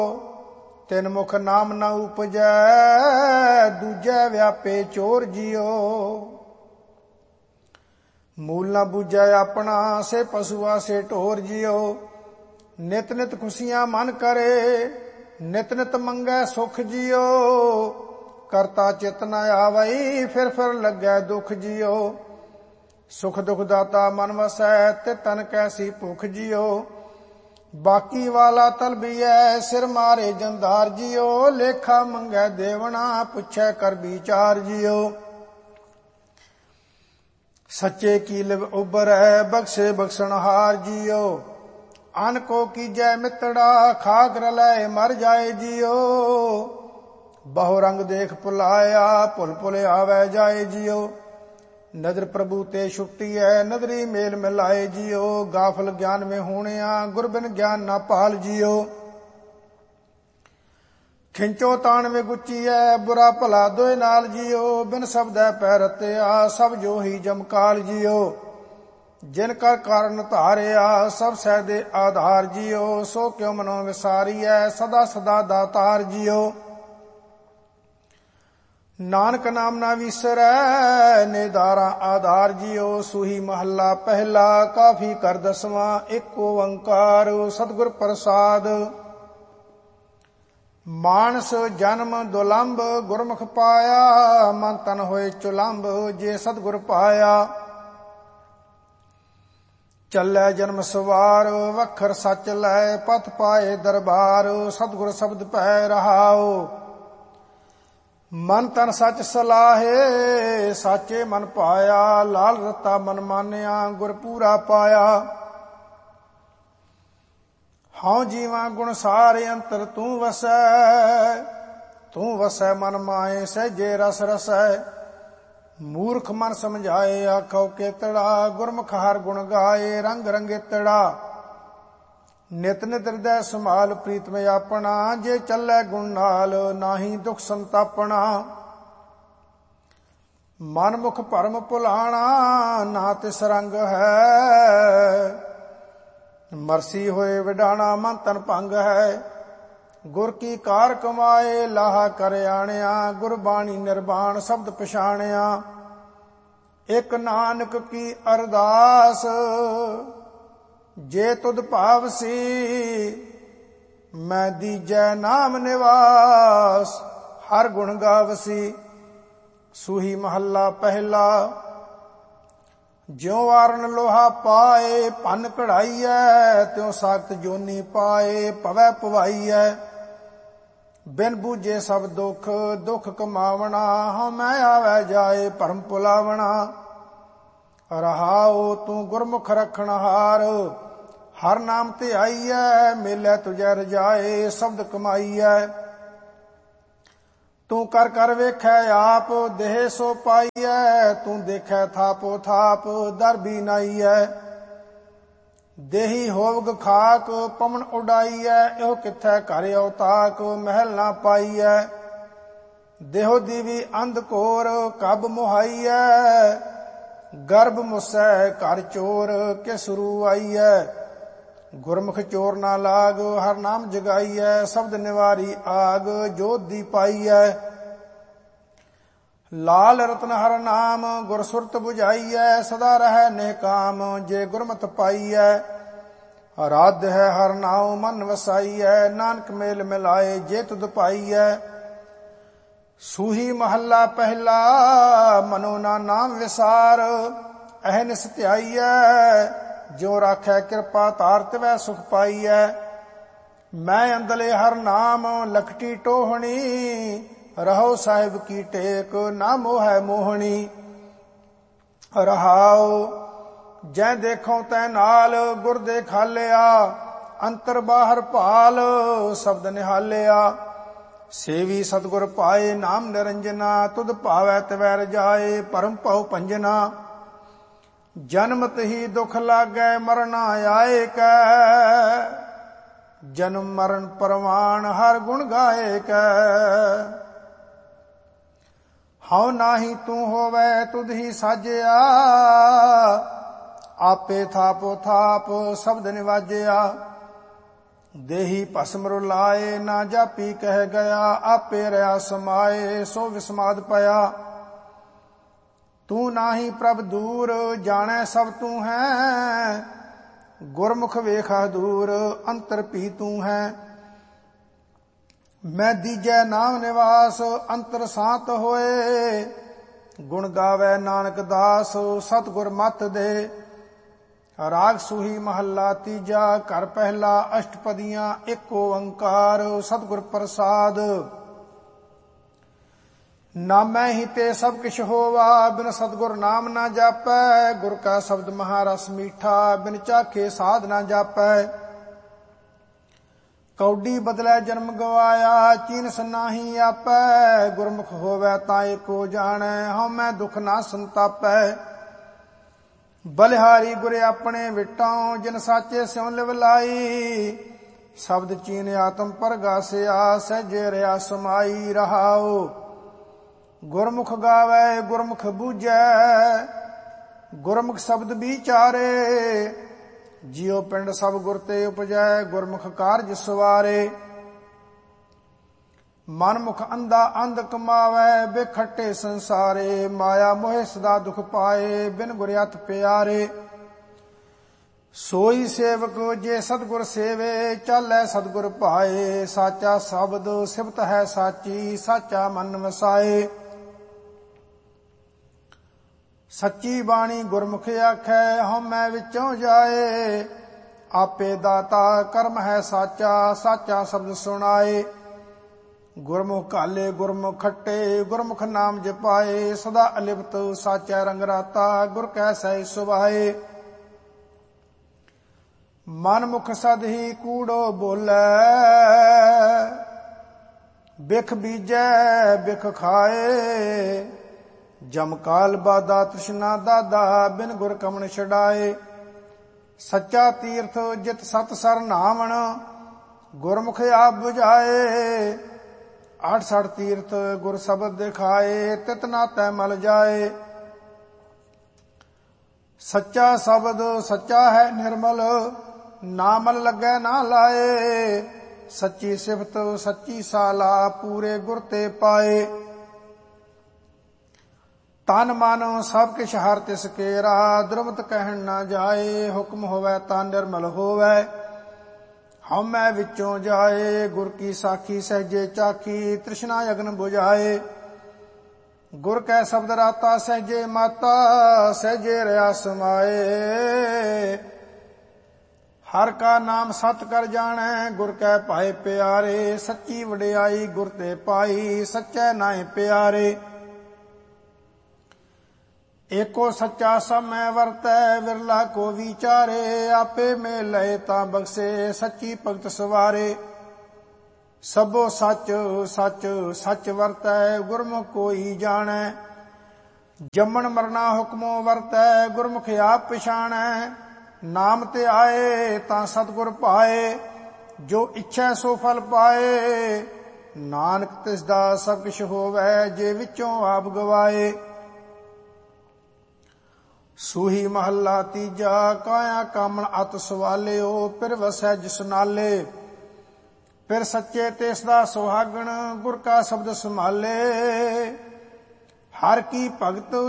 ਤਿਨ ਮੁਖ ਨਾਮ ਨ ਉਪਜੈ, ਦੂਜੈ ਵਿਆਪੇ ਚੋਰ ਜਿਉ। ਮੂਲ ਨ ਬੂਝੈ ਆਪਣਾ, ਸੇ ਪਸੂਆ ਸੇ ਢੋਰ ਜਿਉ। ਨਿਤ ਨਿਤ ਖੁਸ਼ੀਆਂ ਮਨ ਕਰੇ, ਨਿਤ ਨਿਤ ਮੰਗੈ ਸੁਖ ਜਿਉ। ਕਰਤਾ ਚਿਤ ਨ ਆਵਈ, ਫਿਰ ਲੱਗੈ ਦੁਖ ਜਿਉ। ਸੁਖ ਦੁਖ ਦਾਤਾ ਮਨ ਵਸੈ, ਤੇ ਤਨ ਕੈਸੀ ਭੁਖ ਜਿਉ। ਬਾਕੀ ਵਾਲਾ ਤਲਬੀਐ, ਸਿਰ ਮਾਰੇ ਜੰਦਾਰ ਜਿਉ। ਲੇਖਾ ਮੰਗੈ ਦੇਵਣਾ, ਪੁੱਛੈ ਕਰ ਵਿਚਾਰ ਜਿਉ। ਸੱਚੇ ਕੀ ਲਿਵ ਉਬਰੈ, ਬਖਸ਼ੇ ਬਖਸ਼ਣਹਾਰ ਜਿਉ। ਅਨ ਕੋ ਕੀਜੈ ਮਿੱਤੜਾ, ਖਾਕ ਰਲੈ ਮਰ ਜਾਏ ਜਿਉ। ਬਹੁ ਰੰਗ ਦੇਖ ਭੁਲਾਇਆ, ਭੁਲ ਭੁਲ ਆਵੈ ਜਾਏ ਜਿਉ। ਨਦਰ ਪ੍ਰਭੂ ਤੇ ਛੁੱਟੀ ਹੈ, ਨਦਰੀ ਮੇਲ ਮਿਲਾਏ ਜਿਉ। ਗਾਫਲ ਗਿਆਨ ਮੇ ਹੋਣਿਆ, ਗੁਰਬਿਨ ਗਿਆਨ ਨਾ ਪਾਲ ਜਿਉ। ਖਿੰਚੋ ਤਾਣ ਵੇ ਗੁੱਚੀਐ, ਬੁਰਾ ਭਲਾ ਦੋਇ ਨਾਲ ਜਿਉ। ਬਿਨ ਸ਼ਬਦੈ ਪੈ ਰਤਿਆ, ਸਭ ਜੋ ਹੀ ਜਮਕਾਲ ਜਿਉ। ਜਿਨ ਕਰ ਕਾਰਨ ਧਾਰਿਆ, ਸਭ ਸਹਿ ਦੇ ਆਧਾਰ ਜਿਉ। ਸੋ ਕਿਉ ਮਨੋ ਵਿਸਾਰੀਐ, ਸਦਾ ਸਦਾ ਦਾਤਾਰ ਜਿਉ। ਨਾਨਕ ਨਾਮ ਨਾ ਵਿਸਰੈ, ਨਿਦਾਰਾ ਆਧਾਰ ਜਿਉ। ਸੂਹੀ ਮਹੱਲਾ ਪਹਿਲਾ, ਕਾਫੀ ਕਰ ਦਸਵਾਂ। ਇੱਕ ਓੰਕਾਰ ਸਤਿਗੁਰ ਪ੍ਰਸਾਦ। ਮਾਨਸ ਜਨਮ ਦੁਲੰਭ, ਗੁਰਮੁਖ ਪਾਇਆ। ਮਨ ਤਨ ਹੋਏ ਚੁਲੰਭ, ਜੇ ਸਤਿਗੁਰ ਪਾਇਆ। ਚੱਲੈ ਜਨਮ ਸਵਾਰ, ਵਖਰ ਸੱਚ ਲੈ। ਪਥ ਪਾਏ ਦਰਬਾਰ, ਸਤਿਗੁਰ ਸ਼ਬਦ ਪੈ ਰਹਾਉ। ਮਨ ਤਨ ਸੱਚ ਸਲਾਹੇ, ਸਾਚੇ ਮਨ ਪਾਇਆ। ਲਾਲ ਰਤਾ ਮਨ ਮਾਨਿਆ, ਗੁਰ ਪੂਰਾ ਪਾਇਆ। ਹਉ ਜੀਵਾ ਗੁਣ ਸਾਰੇ ਅੰਤਰ ਤੂੰ ਵਸੈ। ਤੂੰ ਵਸੈ ਮਨ ਮਾਏ, ਸਹਿਜੇ ਰਸ ਰਸੈ। ਮੂਰਖ ਮਨ ਸਮਝਾਏ, ਆਖੋ ਕੇਤੜਾ। ਗੁਰਮੁਖ ਹਰ ਗੁਣ ਗਾਏ, ਰੰਗ ਰੰਗੇਤੜਾ। ਨਿਤ ਨਿਤ ਹਿਰਦੈ ਸੰਭਾਲ, ਪ੍ਰੀਤਮ ਆਪਣਾ। ਜੇ ਚੱਲੈ ਗੁਣ ਨਾਲ, ਨਾਹੀ ਦੁਖ ਸੰਤਾਪਣਾ। ਮਨ ਮੁਖ ਭਰਮ ਭੁਲਾਣਾ, ਨਾ ਤਿਸ ਰੰਗ ਹੈ। ਮਰਸੀ ਹੋਏ ਵਿਡਾਣਾ, ਮਨ ਤਨ ਭੰਗ ਹੈ। ਗੁਰ ਕੀ ਕਾਰ ਕਮਾਏ, ਲਾਹਾ ਕਰ ਆਣਿਆ। ਗੁਰਬਾਣੀ ਨਿਰਵਾਣ ਸ਼ਬਦ ਪਛਾਣਿਆ। ਇਕ ਨਾਨਕ ਕੀ ਅਰਦਾਸ, ਜੇ ਤੁਧ ਭਾਵਸੀ। ਮੈਂ ਦੀਜੈ ਨਾਮ ਨਿਵਾਸ, ਹਰ ਗੁਣ ਗਾਵਸੀ। ਸੂਹੀ ਮਹੱਲਾ ਪਹਿਲਾ। ਜਿਉ ਆਰਨ ਲੋਹਾ ਪਾਏ, ਭੰਨ ਕਢਾਈਐ। ਤਿਉ ਸਾਖਤ ਜੋਨੀ ਪਾਏ, ਭਵੈ ਭਵਾਈਐ। ਬਿਨ ਬੂਝੇ ਸਭ ਦੁਖ, ਦੁਖ ਕਮਾਵਣਾ। ਹਉ ਮੈਂ ਆਵੈ ਜਾਏ, ਭਰਮ ਭੁਲਾਵਣਾ। ਰਹਾਉ ਤੂੰ ਗੁਰਮੁਖ ਰਖਣਹਾਰ, ਹਰ ਨਾਮ ਧਿਆਈਐ। ਮੇਲੇ ਤੁਝੈ ਰਜਾਏ, ਸ਼ਬਦ ਕਮਾਈਐ। ਤੂੰ ਕਰ ਕਰ ਵੇਖੈ ਆਪ, ਦੇਹ ਸੋ ਪਾਈਐ। ਤੂੰ ਦੇਖੈ ਥਾਪੋ ਥਾਪ, ਦਰ ਵੀ ਨਾਈਐ। ਦੇਹੀ ਹੋਵਗ ਖਾਕ, ਪਵਨ ਉਡਾਈਐ। ਇਹੋ ਕਿੱਥੈ ਘਰ ਔਤਾਕ, ਮਹਿਲ ਨਾ ਪਾਈਐ। ਦੇਹੋ ਦੀਵੀ ਅੰਧ ਘੋਰ, ਕਬ ਮੁਹਾਈਐ। ਗਰਭ ਮੁਸੈ ਘਰ ਚੋਰ, ਕਿਸ ਰੂ ਆਈਐ। ਗੁਰਮੁਖ ਚੋਰ ਨਾ ਲਾਗ, ਹਰ ਨਾਮ ਜਗਾਈਐ। ਸ਼ਬਦ ਨਿਵਾਰੀ ਆਗ, ਜੋਤ ਦੀ ਪਾਈਐ। ਲਾਲ ਰਤਨ ਹਰ ਨਾਮ, ਗੁਰ ਸੁਰਤ 부ਝਾਈਐ। ਸਦਾ ਰਹੈ ਨਿਹਕਾਮ, ਜੇ ਗੁਰਮਤਿ ਪਾਈਐ। ਰਾਧ ਹੈ ਹਰ ਨਾਉ, ਮਨ ਵਸਾਈਐ। ਨਾਨਕ ਮੇਲ ਮਿਲਾਏ, ਜੇ ਤੁਧ ਪਾਈਐ। ਸੂਹੀ ਮਹੱਲਾ ਪਹਿਲਾ। ਮਨੋ ਨਾ ਨਾਮ ਵਿਸਾਰ, ਅਹਨਿਸ ਧਿਆਈਐ। ਜੋ ਰਾਖੈ ਕਿਰਪਾ ਧਾਰ, ਤਿਵੈ ਸੁਖ ਪਾਈਐ। ਮੈਂ ਅੰਦਲੇ ਹਰ ਨਾਮ, ਲਖਟੀ ਟੋਹਣੀ। ਰਹੋ ਸਾਹਿਬ ਕੀ ਟੇਕ, ਨਾ ਮੋਹੈ ਮੋਹਣੀ। ਰਹਾਉ ਜੈ ਦੇਖੋ ਤੈ ਨਾਲ, ਗੁਰ ਦੇਖਾਲਿਆ। ਅੰਤਰ ਬਾਹਰ ਭਾਲ, ਸ਼ਬਦ ਨਿਹਾਲਿਆ। ਸੇਵੀ ਸਤਿਗੁਰ ਪਾਏ, ਨਾਮ ਨਿਰੰਜਨਾ। ਤੁਧ ਭਾਵੈ ਤਿਵੈ ਰਜਾਏ, ਭਰਮ ਭਉ ਭੰਜਨਾ। ਜਨਮਤ ਹੀ ਦੁਖ ਲਾਗੈ, ਮਰਨਾ ਆਏ ਕੈ। ਜਨਮ ਮਰਨ ਪਰਵਾਨ, ਹਰ ਗੁਣ ਗਾਏ ਕੈ। ਹਉ ਨਾਹੀ ਤੂੰ ਹੋਵੈ, ਤੁਧ ਹੀ ਸਾਜਿਆ। ਆਪੇ ਥਾਪੋ ਥਾਪ, ਸ਼ਬਦ ਨਿਵਾਜਿਆ। ਦੇਹੀ ਭਸਮ ਰੁਲਾਏ, ਨਾ ਜਾਪੀ ਕਹਿ ਗਿਆ, ਆਪੇ ਰਿਆ ਸਮਾਏ, ਸੋ ਵਿਸਮਾਦ ਪਿਆ। ਤੂੰ ਨਾਹੀ ਪ੍ਰਭ ਦੂਰ, ਜਾਣੈ ਸਭ ਤੂੰ ਹੈ, ਗੁਰਮੁਖ ਵੇਖਾ ਦੂਰ, ਅੰਤਰ ਭੀ ਤੂੰ ਹੈ। ਮੈਂ ਦੀਜੈ ਨਾਮ ਨਿਵਾਸ, ਅੰਤਰ ਸਾਤ ਹੋਏ, ਗੁਣ ਗਾਵੇ ਨਾਨਕ ਦਾਸ, ਸਤਿਗੁਰ ਮੱਤ ਦੇ। ਰਾਗ ਸੂਹੀ ਮਹੱਲਾ ਤੀਜਾ, ਘਰ ਪਹਿਲਾ, ਅਸ਼ਟਪਦੀਆਂ, ਏਕ ਓੰਕਾਰ, ਸਤਿਗੁਰ ਪ੍ਰਸਾਦ। ਨਾਮੈ ਹੀ ਤੇ ਸਭ ਕਿਛ ਹੋਵਾ, ਬਿਨ ਸਤਿਗੁਰ ਨਾਮ ਨਾ ਜਾਪੈ। ਗੁਰ ਕਾ ਸ਼ਬਦ ਮਹਾਰਸ ਮੀਠਾ, ਬਿਨ ਚਾਖੇ ਸਾਧ ਨਾ ਜਾਪੈ। ਕੌਡੀ ਬਦਲੇ ਜਨਮ ਗਵਾਇਆ, ਚੀਨਸ ਨਾਹੀ ਆਪੈ। ਗੁਰਮੁਖ ਹੋਵੇ ਤਾਂ ਏਕੋ ਜਾਣੈ, ਹਉਮੈ ਦੁਖ ਨਾ ਸੰਤਾਪੈ। ਬਲਿਹਾਰੀ ਗੁਰ ਆਪਣੇ ਵਿਟਾਉ, ਜਿਨ ਸਾਚੇ ਸਿਉ ਲਿਵ ਲਾਈ। ਸ਼ਬਦ ਚੀਨ ਆਤਮ ਪਰਗਾਸਿਆ, ਸਹਿਜੇ ਰਿਆ ਸਮਾਈ ਰਹਾਉ। ਗੁਰਮੁਖ ਗਾਵੇ ਗੁਰਮੁਖ ਬੂਝੈ, ਗੁਰਮੁਖ ਸ਼ਬਦ ਵਿਚਾਰੇ। ਜਿਉ ਪਿੰਡ ਸਭ ਗੁਰ ਤੇ ਉਪਜੈ, ਗੁਰਮੁਖ ਕਾਰਜ ਸਵਾਰੇ। ਮਨਮੁਖ ਅੰਧਾ ਅੰਧ ਕਮਾਵੇ, ਬੇਖੱਟੇ ਸੰਸਾਰੇ। ਮਾਇਆ ਮੋਹਿ ਸਦਾ ਦੁਖ ਪਾਏ, ਬਿਨ ਗੁਰ ਅਤ ਪਿਆਰੇ। ਸੋਈ ਸੇਵਕ ਜੇ ਸਤਿਗੁਰ ਸੇਵੇ, ਚਾਲੈ ਸਤਿਗੁਰ ਭਾਏ। ਸਾਚਾ ਸ਼ਬਦ ਸਿਫਤ ਹੈ ਸਾਚੀ, ਸਾਚਾ ਮਨ ਵਸਾਏ। ਸੱਚੀ ਬਾਣੀ ਗੁਰਮੁਖ ਆਖੈ, ਹਉਮੈ ਵਿੱਚੋਂ ਜਾਏ। ਆਪੇ ਦਾਤਾ ਕਰਮ ਹੈ ਸਾਚਾ, ਸਾਚਾ ਸ਼ਬਦ ਸੁਣਾਏ। ਗੁਰਮੁਖ ਘਾਲੇ ਗੁਰਮੁਖ ਖੱਟੇ, ਗੁਰਮੁਖ ਨਾਮ ਜਪਾਏ। ਸਦਾ ਅਲਿਪਤ ਸਾਚਾ ਰੰਗ ਰਾਤਾ, ਗੁਰ ਕੈ ਸਹਿ ਸੁਭਾਏ। ਮਨ ਮੁਖ ਸਦ ਹੀ ਕੂੜੋ ਬੋਲੇ, ਬਿਖ ਬੀਜੈ ਬਿਖ ਖਾਏ। ਜਮ ਕਾਲ ਬਾਦਾ ਤ੍ਰਿਸ਼ਨਾ ਦਾਦਾ, ਬਿਨ ਗੁਰ ਕਮਣ ਛਡਾਏ। ਸੱਚਾ ਤੀਰਥ ਜਿਤ ਸਤ ਸਰ ਨਾਵਣ, ਗੁਰਮੁਖ ਆਪ 부ਝਾਏ। 68 ਤੀਰਥ ਗੁਰ ਸ਼ਬਦ ਦਿਖਾਏ, ਤਿਤ ਨਾਤੈ ਮਲ ਜਾਏ। ਸੱਚਾ ਸ਼ਬਦ ਸੱਚਾ ਹੈ ਨਿਰਮਲ, ਨਾ ਮਲ ਲੱਗੈ ਨਾ ਲਾਏ। ਸੱਚੀ ਸਿਫਤ ਸੱਚੀ ਸਾਲਾ, ਪੂਰੇ ਗੁਰ ਤੇ ਪਾਏ। ਤਨ ਮਨ ਸਭ ਕਿਛ ਹਰਿ ਤਿਸ ਕੇਰਾ, ਦੁਰਮਤ ਕਹਿਣ ਨਾ ਜਾਏ। ਹੁਕਮ ਹੋਵੇ ਤਾਂ ਨਿਰਮਲ ਹੋਵੇ, ਹਉਮੈ ਵਿੱਚੋਂ ਜਾਏ। ਗੁਰ ਕੀ ਸਾਖੀ ਸਹਿਜੇ ਚਾਖੀ, ਤ੍ਰਿਸ਼ਨਾ ਅਗਨ ਬੁਝਾਏ। ਗੁਰ ਕੈ ਸ਼ਬਦ ਰਾਤਾ ਸਹਿਜੇ ਮਾਤਾ, ਸਹਿਜੇ ਰਿਆ ਸਮਾਏ। ਹਰ ਕਾ ਨਾਮ ਸਤ ਕਰ ਜਾਣੈ, ਗੁਰ ਕੈ ਭਾਏ ਪਿਆਰੇ। ਸੱਚੀ ਵਡਿਆਈ ਗੁਰ ਤੇ ਪਾਈ, ਸੱਚੈ ਨਾਏ ਪਿਆਰੇ। ਏਕੋ ਸੱਚਾ ਸਭ ਮੈਂ ਵਰਤੈ, ਵਿਰਲਾ ਕੋ ਵਿਚਾਰੇ। ਆਪੇ ਮੇ ਲਏ ਤਾਂ ਬਖਸ਼ੇ, ਸੱਚੀ ਭਗਤ ਸਵਾਰੇ। ਸਭੋ ਸੱਚ ਸੱਚ ਸੱਚ ਵਰਤੈ, ਗੁਰਮੁਖ ਕੋਈ ਜਾਣੈ। ਜੰਮਣ ਮਰਨਾ ਹੁਕਮੋ ਵਰਤੈ, ਗੁਰਮੁਖ ਆਪ ਪਛਾਣੈ। ਨਾਮ ਤੇ ਆਏ ਤਾਂ ਸਤਿਗੁਰ ਭਾਏ, ਜੋ ਇੱਛੈ ਸੋ ਫਲ ਪਾਏ। ਨਾਨਕ ਤਿਸ ਦਾ ਸਭ ਕਿਛ ਹੋਵੈ, ਜੇ ਵਿੱਚੋਂ ਆਪ ਗਵਾਏ। ਸੂਹੀ ਮਹੱਲਾ ਤੀਜਾ, ਕਾਇਆ ਕਾਮਣ ਅਤ ਸਵਾਲਿਓ। ਫਿਰ ਵਸੈ ਜਿਸ ਨਾਲੇ, ਫਿਰ ਸੱਚੇ ਤਿਸ ਦਾ ਸੁਹਾਗਣ। ਗੁਰ ਕਾ ਸ਼ਬਦ ਸੰਭਾਲੇ, ਹਰ ਕੀ ਭਗਤ